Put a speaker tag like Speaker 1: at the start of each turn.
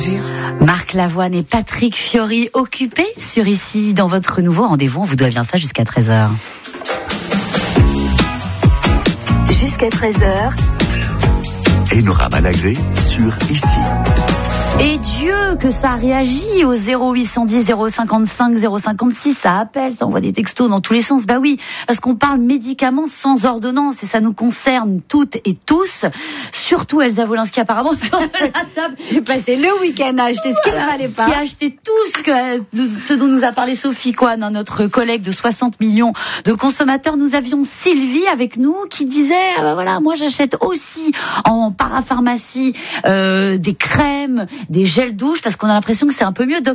Speaker 1: Marc Lavoine et Patrick Fiori occupés sur Ici dans votre nouveau rendez-vous. On vous doit bien ça jusqu'à 13h. Jusqu'à 13h.
Speaker 2: Enora Malagré sur Ici.
Speaker 1: Et Dieu que ça réagit au 0810 055 056, ça appelle, ça envoie des textos dans tous les sens. Bah oui, parce qu'on parle médicaments sans ordonnance et ça nous concerne toutes et tous. Surtout Elsa Wolinski apparemment sur la table.
Speaker 3: J'ai passé le week-end à acheter ce qu'il ne fallait pas.
Speaker 1: Qui a acheté tout ce dont nous a parlé Sophie Coine, notre collègue de 60 millions de consommateurs. Nous avions Sylvie avec nous qui disait voilà, moi j'achète aussi en parapharmacie des crèmes, des gels douche parce qu'on a l'impression que c'est un peu mieux.